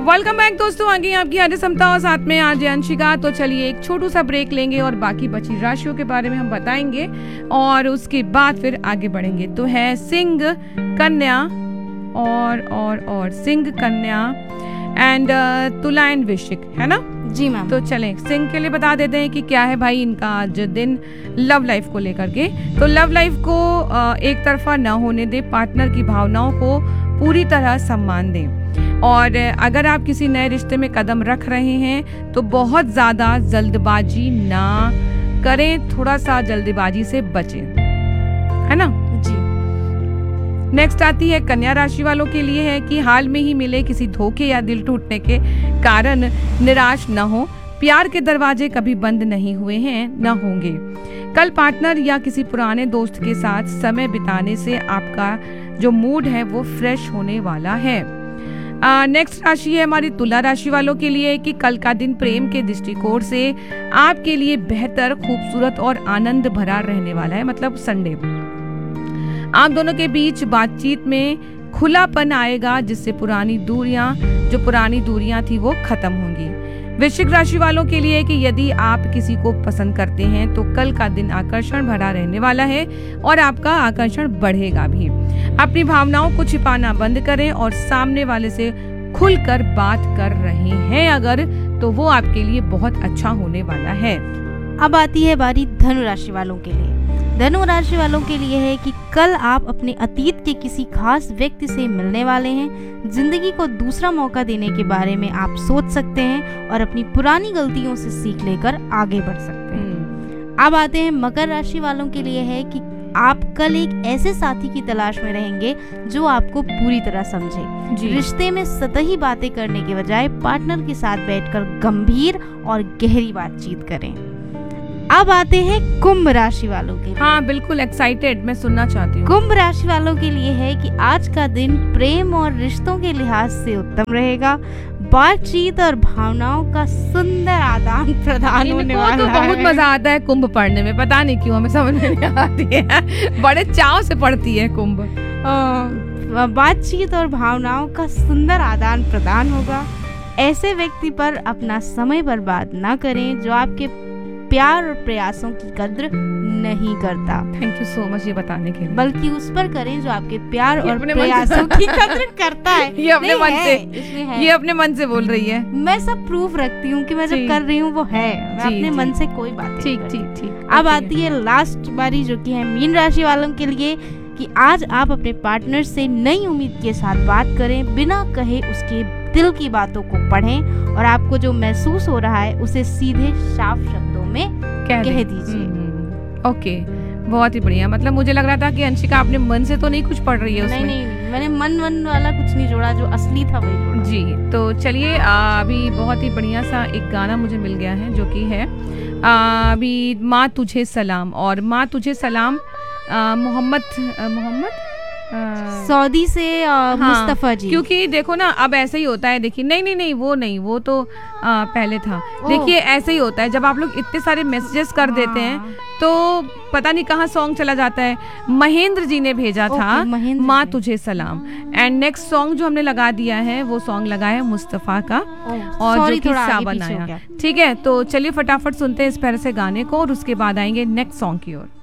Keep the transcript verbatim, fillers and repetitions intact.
Welcome back दोस्तों, आगे आपकी आज समता और साथ में आज अंशिका। तो चलिए एक छोटू सा ब्रेक लेंगे और बाकी बची राशियों के बारे में हम बताएंगे और उसके बाद फिर आगे बढ़ेंगे। तो है सिंह, कन्या और और और सिंह, कन्या एंड तुला एंड वृश्चिक, है ना जी मैम। तो चलें सिंह के लिए बता देते हैं कि क्या है भाई इनका आज दिन लव लाइफ को लेकर के। तो लव लाइफ को एक तरफा न होने दे, पार्टनर की भावनाओं को पूरी तरह सम्मान दें और अगर आप किसी नए रिश्ते में कदम रख रहे हैं तो बहुत ज्यादा जल्दबाजी ना करें, थोड़ा सा जल्दबाजी से बचें, है ना जी। नेक्स्ट आती है कन्या राशि वालों के लिए है कि हाल में ही मिले किसी धोखे या दिल टूटने के कारण निराश न हो। प्यार के दरवाजे कभी बंद नहीं हुए हैं, न होंगे। कल पार्टनर या किसी पुराने दोस्त के साथ समय बिताने से आपका जो मूड है वो फ्रेश होने वाला है। नेक्स्ट uh, राशि है हमारी तुला राशि वालों के लिए कि कल का दिन प्रेम के दृष्टिकोण से आपके लिए बेहतर, खूबसूरत और आनंद भरा रहने वाला है। मतलब संडे आप दोनों के बीच बातचीत में खुलापन आएगा जिससे पुरानी दूरियां जो पुरानी दूरियां थी वो खत्म होंगी। वृश्चिक राशि वालों के लिए कि यदि आप किसी को पसंद करते हैं तो कल का दिन आकर्षण भरा रहने वाला है और आपका आकर्षण बढ़ेगा भी। अपनी भावनाओं को छिपाना बंद करें और सामने वाले से खुलकर बात कर रहे हैं अगर, तो वो आपके लिए बहुत अच्छा होने वाला है। अब आती है बारी धनु राशि वालों के लिए। धनु राशि वालों के लिए है कि कल आप अपने अतीत के किसी खास व्यक्ति से मिलने वाले हैं। जिंदगी को दूसरा मौका देने के बारे में आप सोच सकते हैं और अपनी पुरानी गलतियों से सीख लेकर आगे बढ़ सकते हैं। अब आते हैं मकर राशि वालों के लिए है कि आप कल एक ऐसे साथी की तलाश में रहेंगे जो आपको पूरी तरह समझे। रिश्ते में सतही बातें करने के बजाय पार्टनर के साथ बैठकर गंभीर और गहरी बातचीत करें। अब आते हैं कुंभ राशि वालों के लिए। हाँ बिल्कुल एक्साइटेड, मैं सुनना चाहती हूँ। कुंभ राशि वालों के लिए है कि आज का दिन प्रेम और रिश्तों के लिहाज से उत्तम रहेगा। बातचीत और भावनाओं का सुंदर आदान प्रदान होने वाला तो बहुत है। मजा आता है कुंभ पढ़ने में, पता नहीं क्यों हमें समझ में नहीं आती है, बड़े चाव से पढ़ती है कुंभ। बातचीत और भावनाओं का सुंदर आदान प्रदान होगा। ऐसे व्यक्ति पर अपना समय बर्बाद न करें जो आपके प्यार और प्रयासों की कद्र नहीं करता। थैंक यू सो मच ये बताने के लिए। बल्कि उस पर करें जो आपके प्यार और प्रयासों की कद्र करता है। ये अपने मन से है। ये अपने मन से बोल रही है। मैं सब प्रूफ रखती हूँ कि मैं जो कर रही हूँ वो है। मैं अपने मन से कोई बात ठीक ठीक ठीक। अब आती है लास्ट बारी जो कि है मीन राशि वालों के लिए कि आज आप अपने पार्टनर से नई उम्मीद के साथ बात करें, बिना कहे उसके दिल की बातों को पढ़ें और आपको जो महसूस हो रहा है उसे सीधे साफ शब्दों में कह, कह दीजिए। ओके, बहुत ही बढ़िया। मतलब मुझे लग रहा था कि अंशिका अपने मन से तो नहीं कुछ पढ़ रही है उसमें। नहीं नहीं, मैंने मन मन वाला कुछ नहीं जोड़ा, जो असली था वही जोड़ा। जी तो चलिए अभी बहुत ही बढ़िया सा एक गाना मुझे मिल गया है जो कि है अभी माँ तुझे सलाम। और माँ तुझे सलाम मोहम्मद मोहम्मद सऊदी से हाँ, मुस्तफा जी। क्योंकि देखो ना अब ऐसा ही होता है। देखिए नहीं नहीं नहीं वो नहीं, वो तो आ, पहले था। देखिए ऐसे ही होता है जब आप लोग इतने सारे मैसेजेस कर हाँ। देते हैं तो पता नहीं कहाँ सॉन्ग चला जाता है। महेंद्र जी ने भेजा था माँ तुझे सलाम एंड नेक्स्ट सॉन्ग जो हमने लगा दिया है वो सॉन्ग लगा है मुस्तफा का और जो कि सावन आया। ठीक है तो चलिए फटाफट सुनते हैं इस तरह से गाने को और उसके बाद आएंगे नेक्स्ट सॉन्ग की ओर।